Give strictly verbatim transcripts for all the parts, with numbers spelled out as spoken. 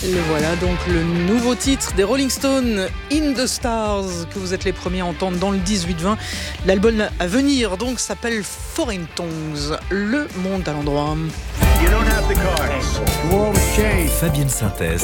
Le voilà donc le nouveau titre des Rolling Stones, In the Stars, que vous êtes les premiers à entendre dans le dix-huit vingt. L'album à venir donc s'appelle Foreign Tongues, le monde à l'endroit. Fabienne Synthèse.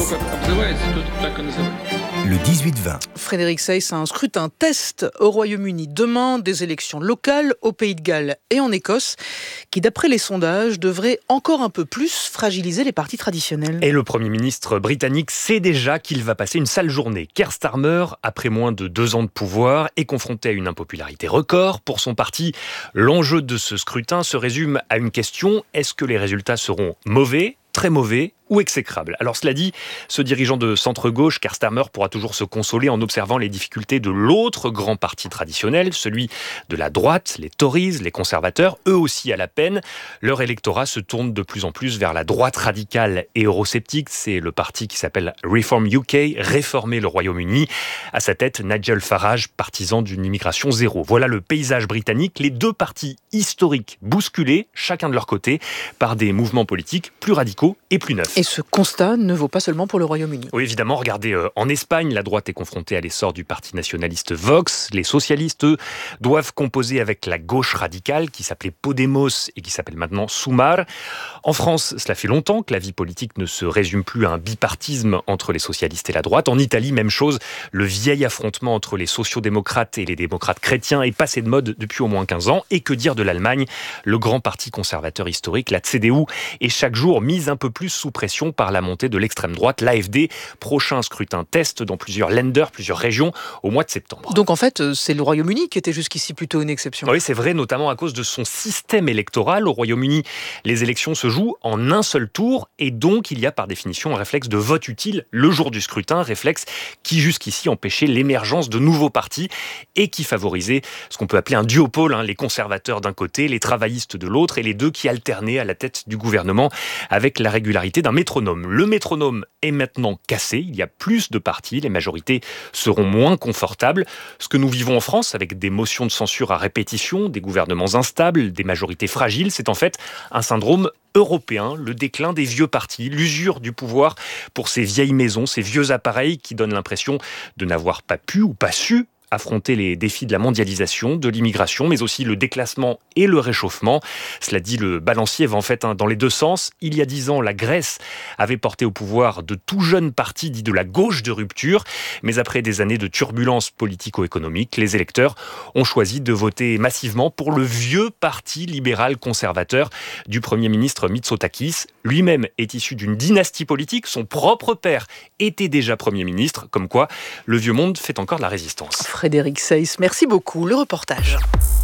Le dix-huit vingt. Frédéric Seyss a un scrutin test au Royaume-Uni demain, des élections locales au Pays de Galles et en Écosse, qui d'après les sondages devraient encore un peu plus fragiliser les partis traditionnels. Et le Premier ministre britannique sait déjà qu'il va passer une sale journée. Keir Starmer, après moins de deux ans de pouvoir, est confronté à une impopularité record. Pour son parti, l'enjeu de ce scrutin se résume à une question: est-ce que les résultats seront mauvais, très mauvais ou exécrable? Alors cela dit, ce dirigeant de centre-gauche, Keir Starmer, pourra toujours se consoler en observant les difficultés de l'autre grand parti traditionnel, celui de la droite, les Tories, les conservateurs, eux aussi à la peine. Leur électorat se tourne de plus en plus vers la droite radicale et eurosceptique. C'est le parti qui s'appelle Reform U K, Réformer le Royaume-Uni. À sa tête, Nigel Farage, partisan d'une immigration zéro. Voilà le paysage britannique, les deux partis historiques bousculés, chacun de leur côté, par des mouvements politiques plus radicaux et plus neufs. Et ce constat ne vaut pas seulement pour le Royaume-Uni. Oui, évidemment, regardez, euh, en Espagne, la droite est confrontée à l'essor du parti nationaliste Vox. Les socialistes, eux, doivent composer avec la gauche radicale qui s'appelait Podemos et qui s'appelle maintenant Sumar. En France, cela fait longtemps que la vie politique ne se résume plus à un bipartisme entre les socialistes et la droite. En Italie, même chose, le vieil affrontement entre les sociodémocrates et les démocrates chrétiens est passé de mode depuis au moins quinze ans. Et que dire de l'Allemagne? Le grand parti conservateur historique, la C D U, est chaque jour mise un peu plus sous pression par la montée de l'extrême droite, l'A F D. Prochain scrutin test dans plusieurs Länder, plusieurs régions, au mois de septembre. Donc en fait, c'est le Royaume-Uni qui était jusqu'ici plutôt une exception. Oui, c'est vrai, notamment à cause de son système électoral. Au Royaume-Uni, les élections se jouent en un seul tour et donc il y a par définition un réflexe de vote utile le jour du scrutin, réflexe qui jusqu'ici empêchait l'émergence de nouveaux partis et qui favorisait ce qu'on peut appeler un duopole, hein, les conservateurs d'un côté, les travaillistes de l'autre, et les deux qui alternaient à la tête du gouvernement avec la régularité d'un métronome. Le métronome est maintenant cassé, il y a plus de partis, les majorités seront moins confortables. Ce que nous vivons en France avec des motions de censure à répétition, des gouvernements instables, des majorités fragiles, c'est en fait un syndrome européen, le déclin des vieux partis, l'usure du pouvoir pour ces vieilles maisons, ces vieux appareils qui donnent l'impression de n'avoir pas pu ou pas su affronter les défis de la mondialisation, de l'immigration, mais aussi le déclassement et le réchauffement. Cela dit, le balancier va en fait hein, dans les deux sens. Il y a dix ans, la Grèce avait porté au pouvoir de tout jeunes partis dits de la gauche de rupture, mais après des années de turbulences politico-économiques, les électeurs ont choisi de voter massivement pour le vieux parti libéral conservateur du Premier ministre Mitsotakis. Lui-même est issu d'une dynastie politique, son propre père était déjà Premier ministre, comme quoi le vieux monde fait encore de la résistance. Frédéric Seyss, merci beaucoup. Le reportage.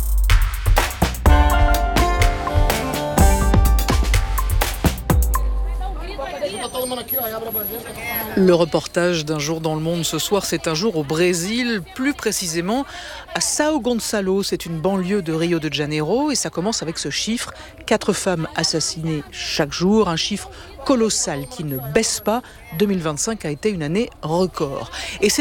Le reportage d'un jour dans le monde ce soir, c'est un jour au Brésil, plus précisément à São Gonçalo. C'est une banlieue de Rio de Janeiro et ça commence avec ce chiffre: quatre femmes assassinées chaque jour, un chiffre colossal qui ne baisse pas. deux mille vingt-cinq a été une année record. Et c'est